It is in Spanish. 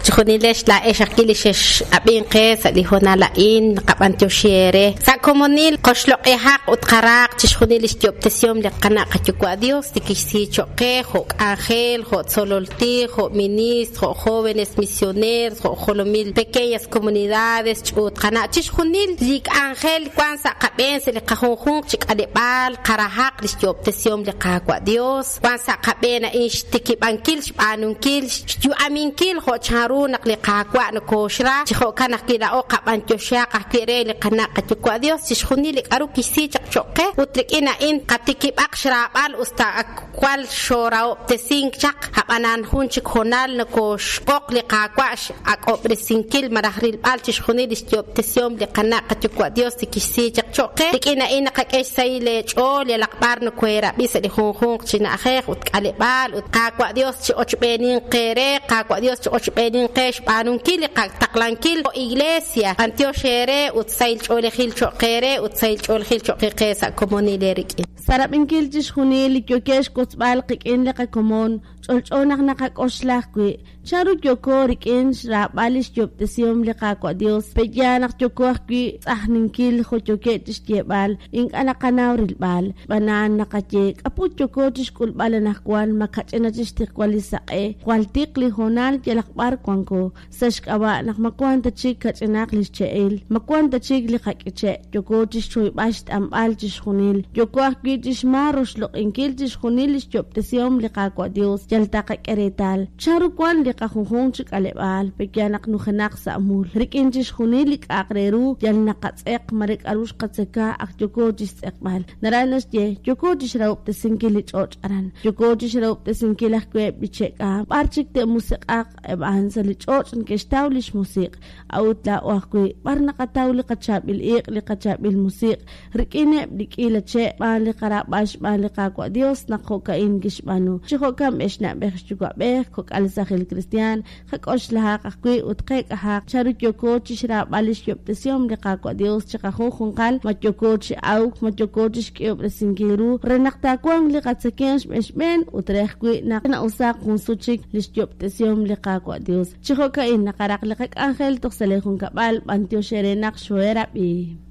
chunilesh la eshakilish abin qes lihona la in qabantyo shere sa komonil qoshlo ehaq utqaraq chunilesh optesión le qana qachukwa Dios tikisi choque jo ángel jo sololti jo ministro jóvenes misioneros jo holomil pequeñas comunidades utqana chunil lik ángel kwansa qabense le qahunjun chikadebal qarahaq le optesión le qaqwa Dios kwansa qabena ishtiki bankil shanunkil yu aminkil ho charu nakli qaqwa no koshra chiho kana kila o qabancho shaqa kire le qana qachukwa Dios chkhuni le aru kisi chaqchoqe utrikina in qatiki baqshra bal usta kwal shora optesing chaq habanan hun chikhonal no kosh qoq le qaqwa aqobresinkil marahril bal chkhuni le optesión le qana qachukwa Dios kisi chaqchoqe tikina in qaqesay le chol le laqbar no kwera bis le hun china akh utkale bal utqaqwa Dios chi ochbenin qere qaqwa Dios chi ochbenin qesh banunkil taqlankil iglesia antio shere utsail cholkhil choqere utsail cholkhil choqeqesa comunilerik sarabinkil chkhunil kyokesh kutbal qikin leqa comun cholchonak naqaqoshlaqwi charu kyokorik in rabalish optesión leqa Dios peyanak kyokorqwi ahninkil khochoketish yebal in anaqanauril bal banan naqachek aput kyokotish kulbalanaq kwal makachenatish tiqwalisaqe kwaltiqli honal yalaqbar kwanko sashkawa naqmakwanta chikachenaq licheel makwanta chikli qaqiche kyokotish choybasht ambal chkhunil kyokorqwi tishmarosh loqinkil chkhunil optesión leqa Dios yaltaqa eretal charu kwan liqajujun chikalebal pekyanak nujanaq samul rikin chkhunil aqreru yalnaqatseq marik arush qatseka aqyokotish tseqbal naranas ye kyokotish rauptesinkil chocharan kyokotish rauptesinkil aqwe bicheka parchik te musiqaq ebansal chochn kestawlish musiq awtla waqwi barnaqatawli qachabil iq liqachabil musiq rikine dikila che bali qarabash bali qaqwa Dios naqoka ingishbanu chikokam eshna bexchuqa bex kok alsahil cristian qaqoshlaha qaqwi utqeq ha charu kyokotish rabalish optesión liqaqwa Dios chiqajujun qal machokotish auk machokotish kiopresinkiru renaqtakuan liqatsekesh meshben utrejqwi naqna usaq kunsuchik lioptesión liqaqwa Dios chihoka in naqaraq liqaq ángel toqselejun kabal bantio sherenaq shuera bi